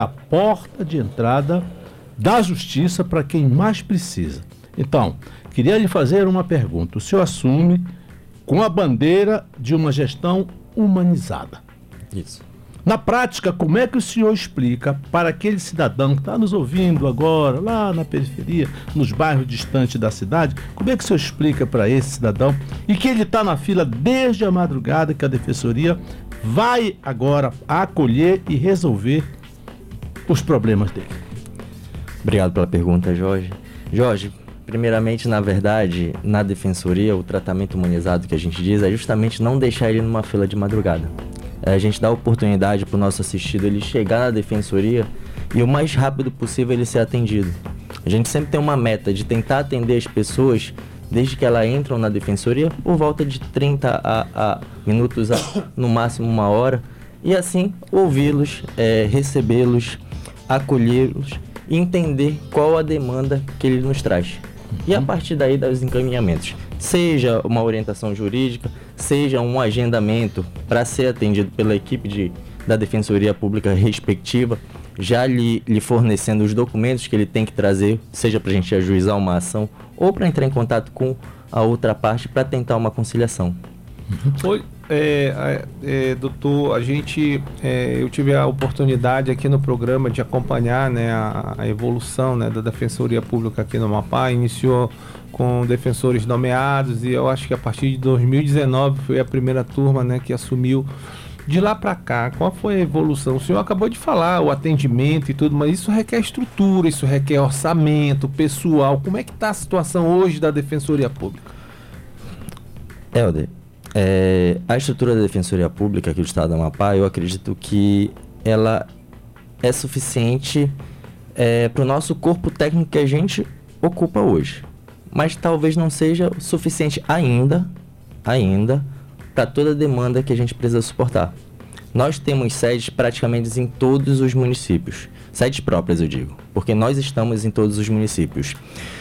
a porta de entrada da justiça para quem mais precisa. Então, queria lhe fazer uma pergunta. O senhor assume com a bandeira de uma gestão humanizada. Isso. Na prática, como é que o senhor explica para aquele cidadão que está nos ouvindo agora, lá na periferia, nos bairros distantes da cidade, como é que o senhor explica para esse cidadão e que ele está na fila desde a madrugada, que a Defensoria vai agora acolher e resolver os problemas dele? Obrigado pela pergunta, Jorge. Jorge, primeiramente, na verdade, na Defensoria, o tratamento humanizado que a gente diz é justamente não deixar ele numa fila de madrugada. A gente dá a oportunidade para o nosso assistido ele chegar na Defensoria e o mais rápido possível ele ser atendido. A gente sempre tem uma meta de tentar atender as pessoas desde que elas entram na Defensoria por volta de 30 minutos a no máximo 1 hora, e assim ouvi-los, recebê-los, acolhê-los e entender qual a demanda que ele nos traz. E a partir daí dar os encaminhamentos, seja uma orientação jurídica, seja um agendamento para ser atendido pela equipe da Defensoria Pública respectiva, já lhe fornecendo os documentos que ele tem que trazer, seja para a gente ajuizar uma ação ou para entrar em contato com a outra parte para tentar uma conciliação. Oi, doutor, eu tive a oportunidade aqui no programa de acompanhar, né, a evolução, né, da Defensoria Pública aqui no Amapá. Iniciou com defensores nomeados e eu acho que a partir de 2019 foi a primeira turma, né, que assumiu. De lá para cá, qual foi a evolução? O senhor acabou de falar, o atendimento e tudo, mas isso requer estrutura, isso requer orçamento, pessoal. Como é que está a situação hoje da Defensoria Pública? Helder, a estrutura da Defensoria Pública aqui do Estado do Amapá, eu acredito que ela é suficiente para o nosso corpo técnico que a gente ocupa hoje. Mas talvez não seja suficiente ainda para toda a demanda que a gente precisa suportar. Nós temos sedes praticamente em todos os municípios. Sedes próprias, eu digo, porque nós estamos em todos os municípios.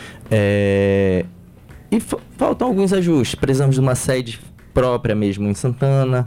E faltam alguns ajustes. Precisamos de uma sede própria mesmo em Santana,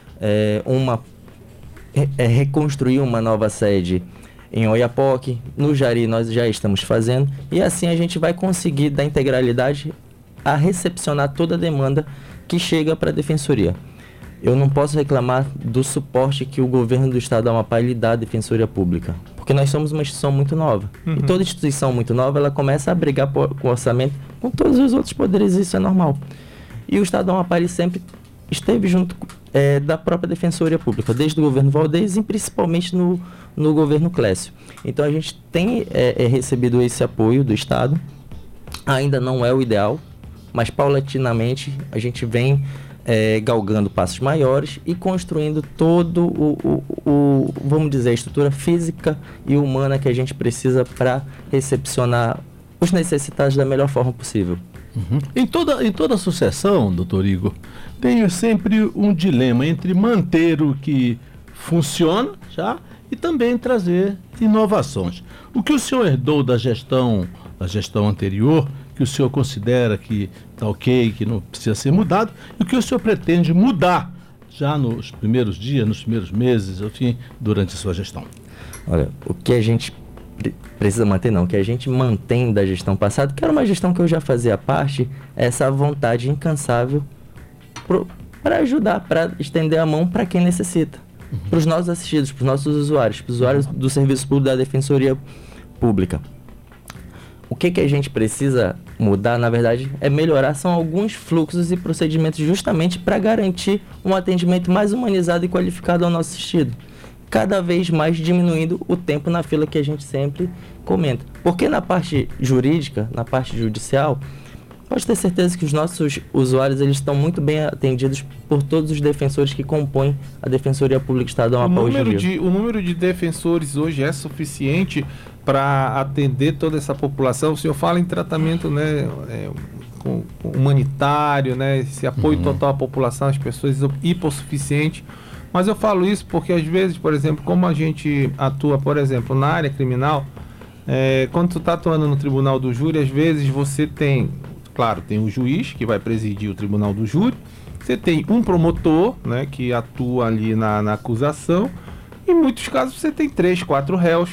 reconstruir uma nova sede em Oiapoque. No Jari nós já estamos fazendo, e assim a gente vai conseguir dar integralidade a recepcionar toda a demanda que chega para a Defensoria. Eu não posso reclamar do suporte que o governo do Estado do Amapá lhe dá à Defensoria Pública, porque nós somos uma instituição muito nova. E toda instituição muito nova, ela começa a brigar com orçamento com todos os outros poderes, isso é normal. E o Estado do Amapá ele sempre esteve junto da própria Defensoria Pública, desde o governo Valdez e principalmente no governo Clécio. Então a gente tem recebido esse apoio do Estado. Ainda não é o ideal, mas paulatinamente a gente vem galgando passos maiores e construindo todo vamos dizer, a estrutura física e humana que a gente precisa para recepcionar os necessitados da melhor forma possível. Em toda sucessão, doutor Igor, tem sempre um dilema entre manter o que funciona já e também trazer inovações. O que o senhor herdou da gestão anterior, que o senhor considera que está ok, que não precisa ser mudado, e o que o senhor pretende mudar já nos primeiros dias, nos primeiros meses, enfim, durante a sua gestão? Olha, o que a gente precisa manter, não, o que a gente mantém da gestão passada, que era uma gestão que eu já fazia parte, é essa vontade incansável para ajudar, para estender a mão para quem necessita, para os nossos assistidos, para os nossos usuários, para os usuários do Serviço Público da Defensoria Pública. O que a gente precisa mudar, na verdade, é melhorar, são alguns fluxos e procedimentos justamente para garantir um atendimento mais humanizado e qualificado ao nosso assistido. Cada vez mais diminuindo o tempo na fila que a gente sempre comenta. Porque na parte jurídica, na parte judicial, pode ter certeza que os nossos usuários eles estão muito bem atendidos por todos os defensores que compõem a Defensoria Pública do Estado do Amapá hoje em dia. O número de defensores hoje é suficiente para atender toda essa população? O senhor fala em tratamento, né, humanitário, né, esse apoio total à população, às pessoas hipossuficiente. Mas eu falo isso porque às vezes, por exemplo, como a gente atua, por exemplo, na área criminal, quando tu está atuando no tribunal do júri, às vezes você tem, claro, tem o juiz que vai presidir o tribunal do júri, você tem um promotor, né, que atua ali na acusação, Em muitos casos você tem 3, 4 réus